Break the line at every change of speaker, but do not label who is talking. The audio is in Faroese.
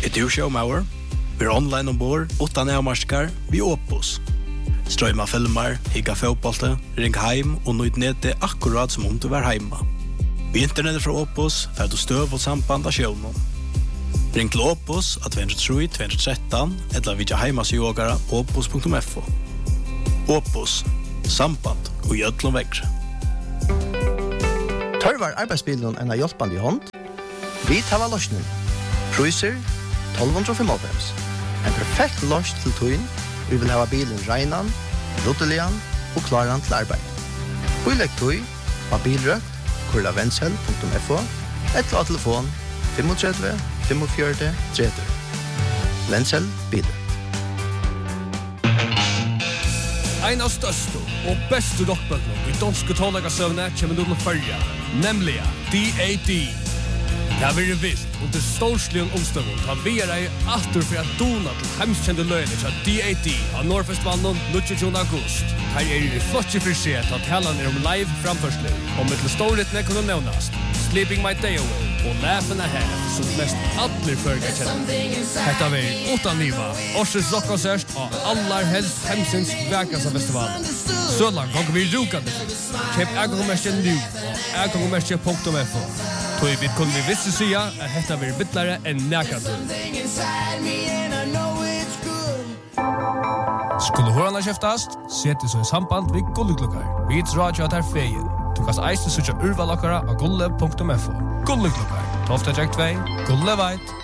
du showmauer? Vi online ombord, utan avmarskar, vi Opus. Strøyma filmer, higga fotbollte, ring heim og nøyd nede akkurat som om du var heima. Vi internettet fra Opus, fer du støv og samband av sjøvnen. Ring til Opus at 203-213, eller vidja heimasjogara opus.fo. Opus, samband og gjødlom vekkre.
Tørvar arbeidsbilen en av hjelpende i hånd? Vi tar løsning. Priser 1295. En perfekt løs til tøyen. Vi vil ha bilen regnan, ruttelian og klaran til arbeid. Bøylegg tøy av bilrøk, kurlavenshell.fo, eller av telefon 35 45 30. Venshell biler.
En av største og beste rockbøkene i danske tåleggasøvne kommer du til følge, nemlig D.A.D. Det har vært vilt under storslige omstøvn ta vi i atter for at dona til hemskjende løgner til D.A.D. av Nordfestivalen 29. august. Her i flott for seg at talene om live framførsler, og med til storhetene kunne nevnast Sleeping My Day Away og Laughing Ahead, som mest alle førger kjenner. Dette har vi utan niva, Årsens rockkonsert og aller helst hemsens verkast av festivalen. Så langt kan vi rukande. Kjøp ægangmerkje nu og ægangmerkje.fo. Tøy vi kunne vi visse sida at dette blir bittlere enn nækande. Skulle hørene kjeftast, sette så i samband ved Gulleklokkar. Vi tror at er feien. Du kan eiste søtja urvalokkara av gulle.fo. Gulleklokkar, 12. 2, Gulle veit.